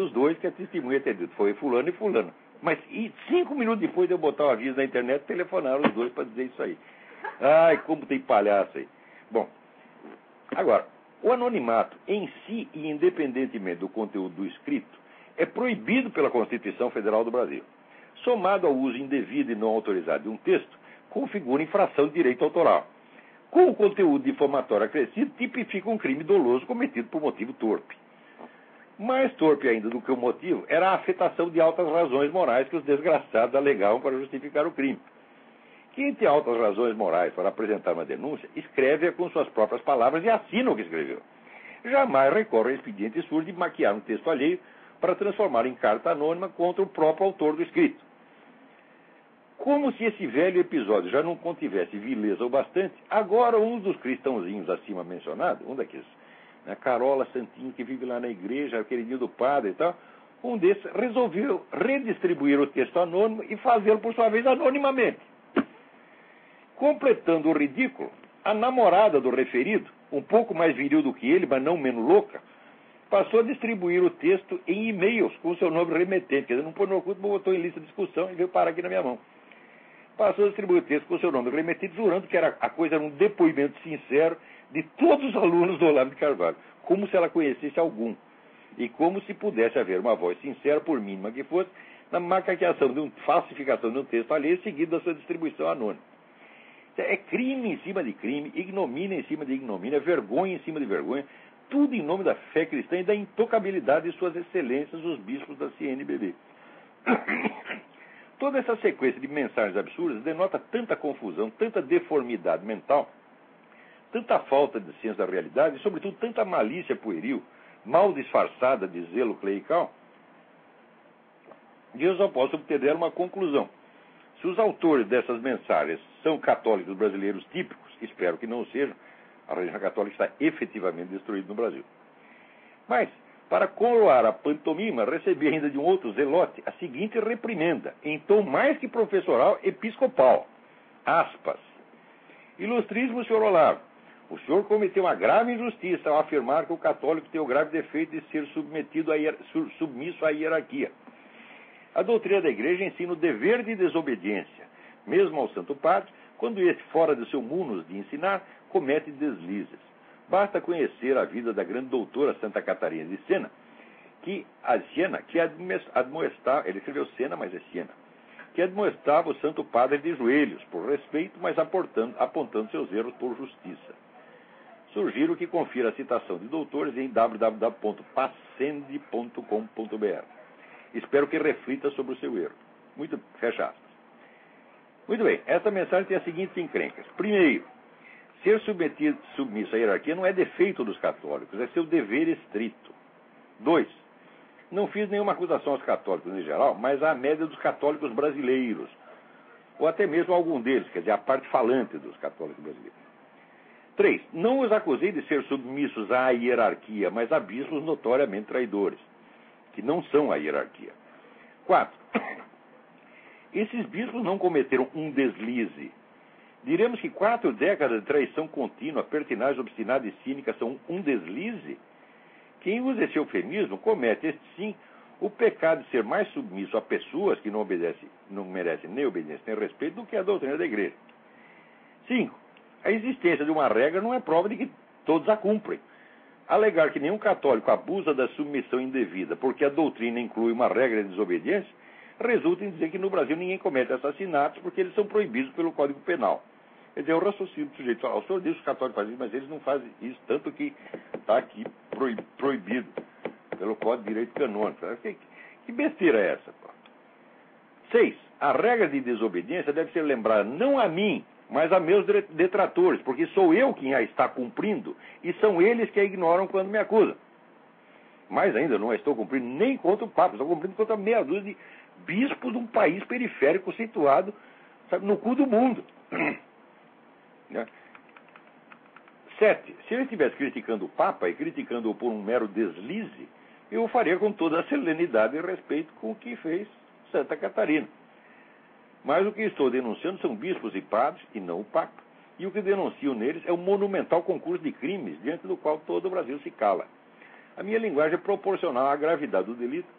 os dois que a testemunha ter dito, foi fulano e fulano. Mas 5 minutos depois de eu botar o aviso na internet, telefonaram os dois para dizer isso aí. Ai, como tem palhaço aí. Bom, agora, o anonimato em si e independentemente do conteúdo do escrito é proibido pela Constituição Federal do Brasil. Somado ao uso indevido e não autorizado de um texto, configura infração de direito autoral. Com o conteúdo difamatório acrescido, tipifica um crime doloso cometido por motivo torpe. Mais torpe ainda do que o motivo era a afetação de altas razões morais que os desgraçados alegavam para justificar o crime. Quem tem altas razões morais para apresentar uma denúncia, escreve-a com suas próprias palavras e assina o que escreveu. Jamais recorre ao expediente surdo de maquiar um texto alheio para transformar em carta anônima contra o próprio autor do escrito. Como se esse velho episódio já não contivesse vileza o bastante, agora um dos cristãozinhos acima mencionado, um daqueles, Carola Santinho, que vive lá na igreja, queridinho do padre e tal, um desses resolveu redistribuir o texto anônimo e fazê-lo, por sua vez, anonimamente. Completando o ridículo, a namorada do referido, um pouco mais viril do que ele, mas não menos louca, passou a distribuir o texto em e-mails com o seu nome remetente. Quer dizer, não pôs no oculto, botou em lista de discussão e veio parar aqui na minha mão. Passou a distribuir o texto com o seu nome remetente, jurando que a coisa era um depoimento sincero de todos os alunos do Olavo de Carvalho, como se ela conhecesse algum, e como se pudesse haver uma voz sincera, por mínima que fosse, na macaqueação de falsificação de um texto alheio, seguido da sua distribuição anônima. É crime em cima de crime, ignomínia em cima de ignomínia, vergonha em cima de vergonha, tudo em nome da fé cristã e da intocabilidade de suas excelências, os bispos da CNBB. Toda essa sequência de mensagens absurdas denota tanta confusão, tanta deformidade mental, tanta falta de senso da realidade e, sobretudo, tanta malícia pueril, mal disfarçada de zelo clerical, que eu só posso obter uma conclusão. Se os autores dessas mensagens são católicos brasileiros típicos, espero que não sejam, a religião católica está efetivamente destruída no Brasil. Mas, para coroar a pantomima, recebi ainda de um outro zelote a seguinte reprimenda, em tom mais que professoral, episcopal. Aspas. Ilustríssimo senhor Olavo, o senhor cometeu uma grave injustiça ao afirmar que o católico tem o grave defeito de ser submisso à hierarquia. A doutrina da igreja ensina o dever de desobediência, mesmo ao Santo Padre, quando este, fora do seu munus de ensinar, comete deslizes. Basta conhecer a vida da grande doutora Santa Catarina de Siena, que admoestava, ele escreveu Siena, mas é Siena, que admoestava o Santo Padre de joelhos, por respeito, mas apontando seus erros por justiça. Sugiro que confira a citação de doutores em www.passende.com.br. Espero que reflita sobre o seu erro. Fecha aspas. Muito bem, essa mensagem tem as seguintes encrencas. Primeiro, ser submisso à hierarquia não é defeito dos católicos, é seu dever estrito. 2. Não fiz nenhuma acusação aos católicos em geral, mas à média dos católicos brasileiros, ou até mesmo algum deles, quer dizer, a parte falante dos católicos brasileiros. 3. Não os acusei de ser submissos à hierarquia, mas a bispos notoriamente traidores, que não são a hierarquia. 4. Esses bispos não cometeram um deslize. Diremos que 4 décadas de traição contínua, pertinaz, obstinada e cínica são um deslize? Quem usa esse eufemismo comete, este sim, o pecado de ser mais submisso a pessoas que não merecem nem obediência nem respeito do que a doutrina da igreja. 5. A existência de uma regra não é prova de que todos a cumprem. Alegar que nenhum católico abusa da submissão indevida porque a doutrina inclui uma regra de desobediência resulta em dizer que no Brasil ninguém comete assassinatos porque eles são proibidos pelo Código Penal. Quer dizer, o raciocínio do sujeito fala, o senhor diz que os católicos fazem isso, mas eles não fazem isso, tanto que está aqui proibido pelo Código de Direito Canônico. Que besteira é essa? 6. A regra de desobediência deve ser lembrada não a mim, mas a meus detratores, porque sou eu quem a está cumprindo e são eles que a ignoram quando me acusam. Mais ainda, não a estou cumprindo nem contra o Papa, estou cumprindo contra meia dúzia de bispos de um país periférico situado, sabe, no cu do mundo. 7. Se eu estivesse criticando o Papa e criticando-o por um mero deslize, eu o faria com toda a serenidade e respeito com o que fez Santa Catarina. Mas o que estou denunciando são bispos e padres, e não o Papa. E o que denuncio neles é um monumental concurso de crimes, diante do qual todo o Brasil se cala. A minha linguagem é proporcional à gravidade do delito,